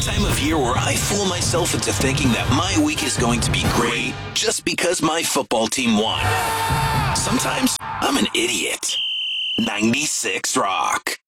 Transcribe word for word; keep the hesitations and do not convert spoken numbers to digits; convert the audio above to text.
time of year where I fool myself into thinking that my week is going to be great just because my football team won. Sometimes I'm an idiot. ninety-six Rock.